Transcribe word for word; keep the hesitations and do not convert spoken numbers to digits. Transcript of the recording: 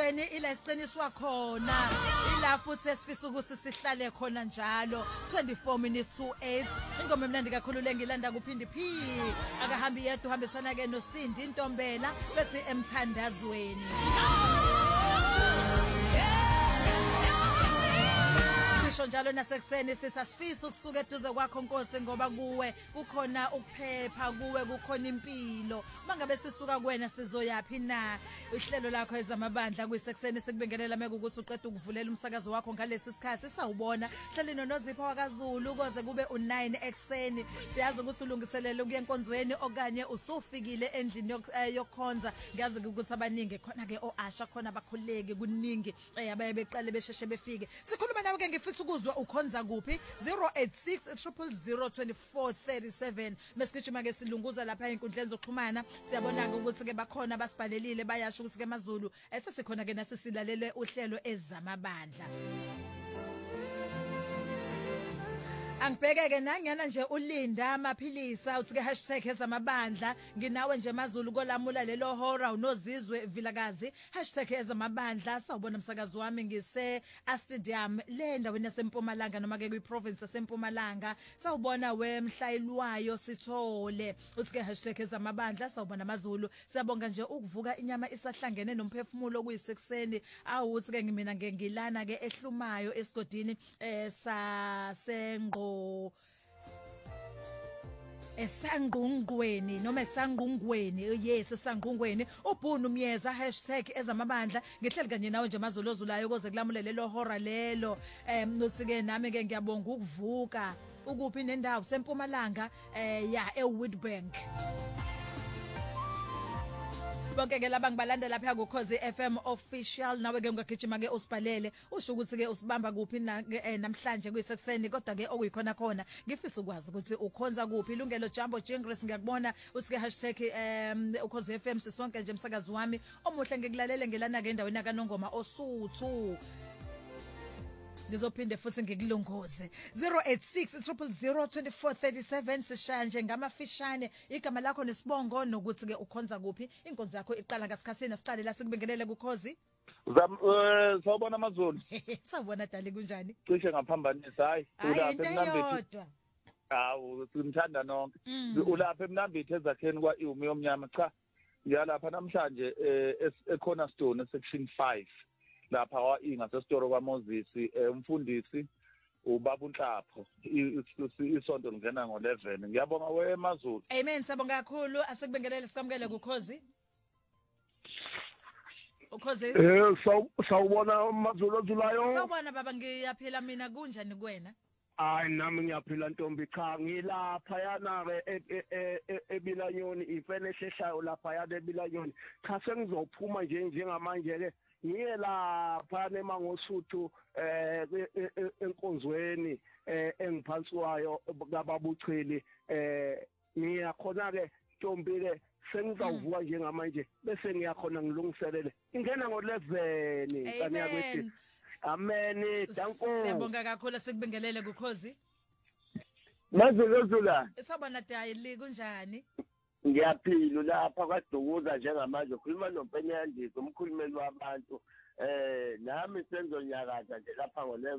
ekuseni ila isiqiniswa khona ila futhi esifisa ukuthi sihlale khona njalo twenty-four minutes to eight ingoma emnandi kakhulu lengilanda kuphindi phi akahambi yedwa uhambisana ke noSindi Ntombela bethi emthandazweni sisho njalo nasekuseni sisasifisa ukusuka eduze kwakho Nkosi ngoba kuwe kukhona ukuphepha kuwe kukhona impilo mangabe sisuka kuwena sizoyapi na ihlelo lakho ezamabandla kuyisekuseni sikubengelela meke ukuthi uqeda ukuvulela umsakazo wakho ngalesi sikhathi sawubona hlalino noZipho wakaZulu koze kube u nine ekseni siyazi ukuthi ulungiselele ukuya enkonzweni okanye usufikile endlini yokukhonza ngiyazi ukuthi abaningi khona ke oAsha khona abakhuleki kuningi abaye beqale besheshe befike sikhuluma nawe ke ngifisa ukuzwa ukhonza kuphi zero eight six zero zero zero two four three seven mesigijima ke silunguza lapha inkundleni zokuxhumana siyabona ukuthi ke bakhona basibhalelile bayasho ukuthi ke maZulu esesikhona ke nasisilalele uhlelo ezamabandla Angibhekeke nangiyana nje ulinda amaphilisa uthi ke hashtag ezamabandla nginawe nje maZulu kolamula lelo hora unozizwe vilakazi hashtag ezamabandla sawubona umsakazo wami ngise Stadium le ndaweni yaseMpumalanga noma ke kwiprovince yaseMpumalanga sawubona wemhlayilwayo sithole uthi ke hashtag ezamabandla sawubona maZulu siyabonga nje ukuvuka inyama isahlangene nomphefumulo kuyisekuseni awuthi ke ngimina ngengilana ke ehlumayo esigodini eh sasenqo esangqungqweni noma esangqungweni yes esangqungweni ubhunu myeza hashtag ezamabandla ngihleli kanye nawe nje maZulu ozulayo koze kulamule lelo hora lelo em nosike nami ke ngiyabonga ukuvuka ukuphi nendawo seMpumalanga eh ya eWoodbank bonke ke laba ngibalanda lapha ku Khosi F M official nawe ke ungagijima ke usibhalele usho ukuthi ke usibamba kuphi namhlanje kuyisekuseni kodwa ke okuyikhona khona ngifisa ukwazi ukuthi ukhonza kuphi ilungelo Jambo Jingris ngiyakubona usike hashtag um uKhosi F M sisonke nje umsakazi wami omuhle ngikulalele ngelana ke endaweni kaNongoma osuthu ngizophinde futhi ngikulongoze zero eight six zero zero zero two four three seven sishaya nje ngamafishane igama lakho nesibongo nokuthi ke ukhonza kuphi inkonzo yakho iqala ngasikhathini siqale la sikubengelele kuKhosi sawubona maZulu sawubona dali kunjani cishe ngaphambanisa hayi ulapha emnambithi hawu simthanda nonke ulapha emnambithi ezakheni kwa iwumi yomnyama cha ngiyalapha namhlanje ekhona stone section five lapha wainga sesitoro kwaMoses umfundisi ubaba uNhlapho isonto lingena ngo eleven ngiyabonga we maZulu amen sabonga kakhulu asikubengelele sikwamukele kuKhosi uKhosi eh sawubona maZulu ozulayo sawubona baba ngiyaphila mina kunjani kuwena Hayi nami ngiyaphila Ntombi cha ngilapha yana ke eBilanyoni ifene sheshayo lapha yana eBilanyoni cha sengizophuma nje njengamanje ke ngiye lapha neMangosuthu eh enkonzweni engiphansi kwayo kababuchili eh ngiyakhona ke Ntombi ke sengizawuvuka njengamanje bese ngiyakhona ngilungiselele ingena ngo eleven kanye yakwethi amen danko siyabonga kakhulu sikubingelele kuKhosi maZulu ozula esabona dayili kunjani ngiyaphila lapha kwaDukuza njengamanje ukhuluma noMpenyandisi umkhulumeli wabantu eh nami senzonyakaza nje lapha ngo